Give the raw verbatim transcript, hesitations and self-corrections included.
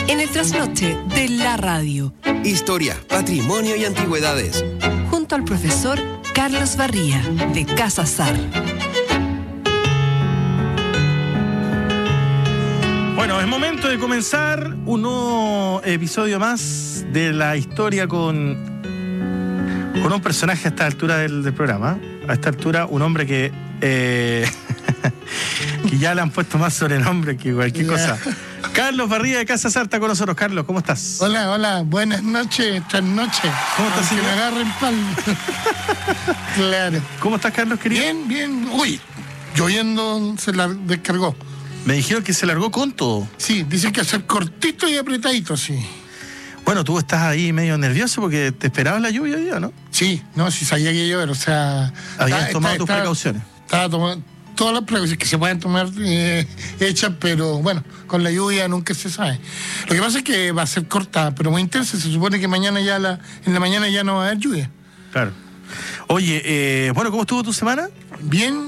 en el trasnoche de la radio. Historia, patrimonio y antigüedades. Junto al profesor Carlos Barría, de Casa Sar. Bueno, es momento de comenzar un nuevo episodio más de la historia con, con un personaje a esta altura del, del programa. A esta altura, un hombre que, eh, que ya le han puesto más sobrenombre que cualquier yeah. cosa. Carlos Barría de Casa Sar está con nosotros. Carlos, ¿cómo estás? Hola, hola, buenas noches, buenas noches. ¿Cómo estás, señor? Que me agarren pal. Claro. ¿Cómo estás, Carlos, querido? Bien, bien. Uy, lloviendo se la descargó. Me dijeron que se largó con todo. Sí, dicen que hacer cortito y apretadito, sí. Bueno, tú estás ahí medio nervioso porque te esperabas la lluvia hoy día, ¿no? Sí, no, sí sabía que iba a llover, o sea... Habías está, tomado está, tus está, precauciones. Estaba tomando todas las precauciones que se pueden tomar eh, hechas, pero bueno, con la lluvia nunca se sabe. Lo que pasa es que va a ser corta, pero muy intensa. Se supone que mañana ya la, en la mañana ya no va a haber lluvia. Claro. Oye, eh, bueno, ¿cómo estuvo tu semana? Bien.